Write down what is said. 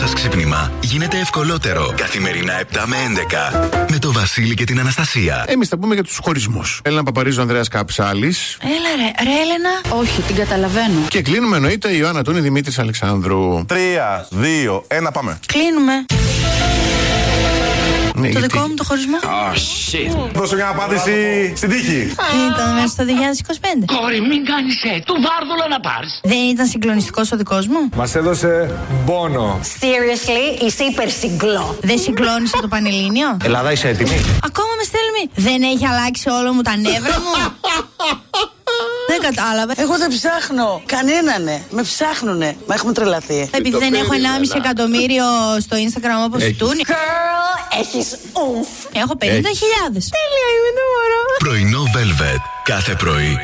σας ξύπνημα γίνεται ευκολότερο. Καθημερινά 7 με 11. Με το Βασίλη και την Αναστασία. Εμείς θα πούμε για τους χωρισμούς. Έλενα Παπαρίζου, Ανδρέας Καψάλης. Έλα ρε Έλενα. Όχι, την καταλαβαίνω. Και κλείνουμε εννοείται η Ιωάννα Τούνη, Δημήτρης Αλεξάνδρου. 3, 2, 1, πάμε. Κλείνουμε. Ναι, Το δικό μου το χωρισμό. Δώσε μια απάντηση στην τύχη. Ήταν μέσα στο 2025. Κόρη, μην κάνεις έτσι. Του βάρδουλα να πάρεις. Δεν ήταν συγκλονιστικός ο δικός μου. Μας έδωσε πόνο. Seriously, είσαι υπερσυγκλό. Δεν συγκλώνησε το Πανελλήνιο. Ελλάδα, είσαι έτοιμη? Ακόμα με στέλνει. Δεν έχει αλλάξει όλο μου τα νεύρα μου. Δεν κατάλαβα. Εγώ δεν ψάχνω. Κανένανε. Με ψάχνουνε. Μα έχουμε τρελαθεί. Επειδή δεν έχω 1,5 εκατομμύριο στο Instagram όπως η Τούνη. Girl, έχεις ούμφ. Έχω 50.000. Τέλεια, είμαι το μωρό. Πρωινό Velvet. Κάθε πρωί